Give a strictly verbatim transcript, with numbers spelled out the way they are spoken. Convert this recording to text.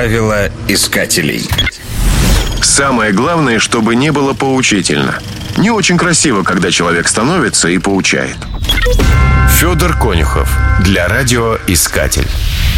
Правила искателей. Самое главное, чтобы не было поучительно. Не очень красиво, когда человек становится и поучает. Федор Конюхов. Для радиоискатель.